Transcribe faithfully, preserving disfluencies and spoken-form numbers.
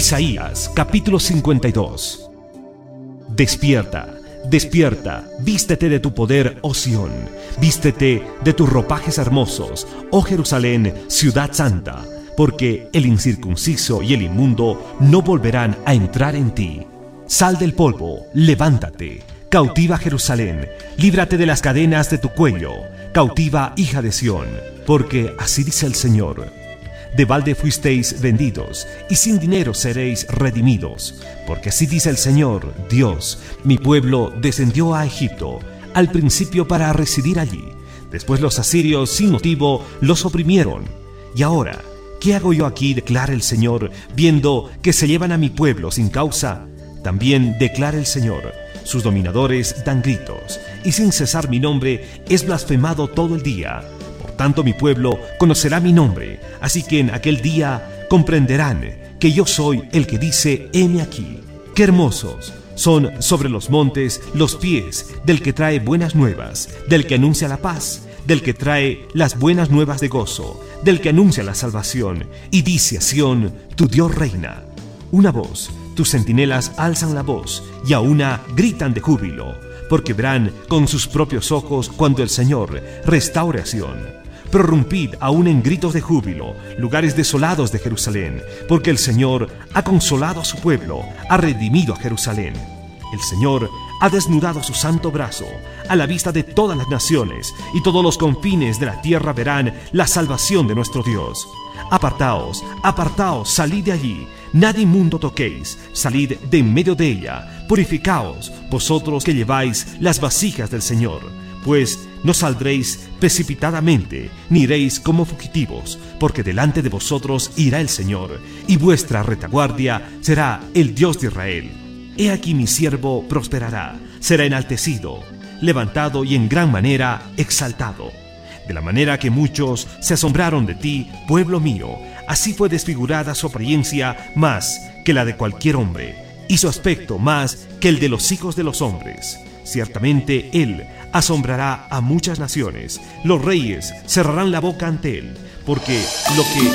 Isaías capítulo cincuenta y dos. Despierta, despierta, vístete de tu poder, oh Sión, vístete de tus ropajes hermosos, oh Jerusalén, ciudad santa, porque el incircunciso y el inmundo no volverán a entrar en ti. Sal del polvo, levántate, cautiva Jerusalén, líbrate de las cadenas de tu cuello, cautiva hija de Sión, porque así dice el Señor: de balde fuisteis vendidos, y sin dinero seréis redimidos, porque así dice el Señor, Dios: mi pueblo descendió a Egipto, al principio para residir allí. Después los asirios sin motivo los oprimieron. Y ahora, ¿qué hago yo aquí?, declara el Señor, viendo que se llevan a mi pueblo sin causa. También declara el Señor: sus dominadores dan gritos, y sin cesar mi nombre es blasfemado todo el día. Por tanto mi pueblo conocerá mi nombre, así que en aquel día comprenderán que yo soy el que dice: heme aquí. ¡Qué hermosos son sobre los montes los pies del que trae buenas nuevas, del que anuncia la paz, del que trae las buenas nuevas de gozo, del que anuncia la salvación, y dice a Sión: tu Dios reina! Una voz, tus centinelas alzan la voz, y a una gritan de júbilo, porque verán con sus propios ojos cuando el Señor restaure a Sión. Prorrumpid aún en gritos de júbilo, lugares desolados de Jerusalén, porque el Señor ha consolado a su pueblo, ha redimido a Jerusalén. El Señor ha desnudado su santo brazo a la vista de todas las naciones, y todos los confines de la tierra verán la salvación de nuestro Dios. Apartaos, apartaos, salid de allí, nada inmundo toquéis, salid de en medio de ella, purificaos, vosotros que lleváis las vasijas del Señor, pues no saldréis precipitadamente, ni iréis como fugitivos, porque delante de vosotros irá el Señor, y vuestra retaguardia será el Dios de Israel. He aquí mi siervo prosperará, será enaltecido, levantado y en gran manera exaltado. De la manera que muchos se asombraron de ti, pueblo mío, así fue desfigurada su apariencia más que la de cualquier hombre, y su aspecto más que el de los hijos de los hombres. Ciertamente él asombrará a muchas naciones, los reyes cerrarán la boca ante él, porque lo que